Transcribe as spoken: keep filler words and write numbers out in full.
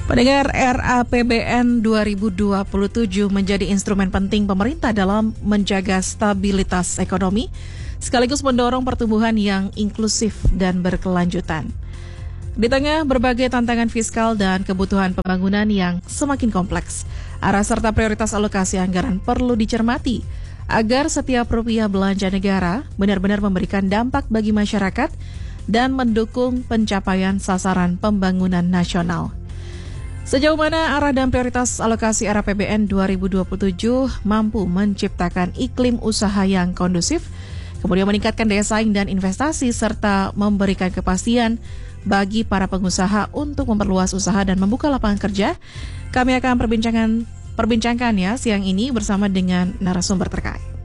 Pendengar, R A P B N dua ribu dua puluh tujuh menjadi instrumen penting pemerintah dalam menjaga stabilitas ekonomi, sekaligus mendorong pertumbuhan yang inklusif dan berkelanjutan. Di tengah berbagai tantangan fiskal dan kebutuhan pembangunan yang semakin kompleks, arah serta prioritas alokasi anggaran perlu dicermati agar setiap rupiah belanja negara benar-benar memberikan dampak bagi masyarakat dan mendukung pencapaian sasaran pembangunan nasional. Sejauh mana arah dan prioritas alokasi R A P B N dua ribu dua puluh tujuh mampu menciptakan iklim usaha yang kondusif, kemudian meningkatkan daya saing dan investasi, serta memberikan kepastian bagi para pengusaha untuk memperluas usaha dan membuka lapangan kerja. Kami akan perbincangan, perbincangannya siang ini bersama dengan narasumber terkait.